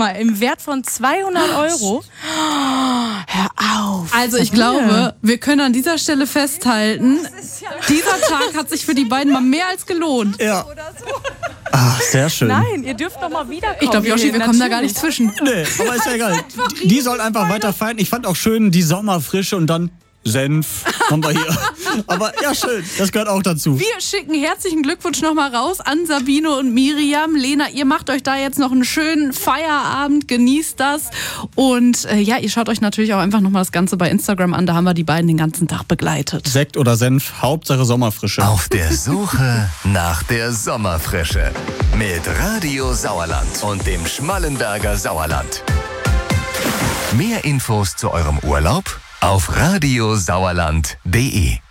mal, im Wert von 200 €. Hör auf. Also ich glaube, wir können an dieser Stelle festhalten, dieser Tag hat sich für die beiden mal mehr als gelohnt. Ja. Ah, sehr schön. Nein, ihr dürft doch mal wiederkommen. Ich glaube, Yoshi, wir kommen da gar nicht zwischen. Nee, aber ist ja egal. Die soll einfach weiter feiern. Ich fand auch schön die Sommerfrische und dann Senf haben wir hier. Aber ja, schön, das gehört auch dazu. Wir schicken herzlichen Glückwunsch nochmal raus an Sabine und Miriam. Lena, ihr macht euch da jetzt noch einen schönen Feierabend, genießt das. Und ja, ihr schaut euch natürlich auch einfach nochmal das Ganze bei Instagram an. Da haben wir die beiden den ganzen Tag begleitet. Sekt oder Senf, Hauptsache Sommerfrische. Auf der Suche nach der Sommerfrische. Mit Radio Sauerland und dem Schmallenberger Sauerland. Mehr Infos zu eurem Urlaub auf radiosauerland.de.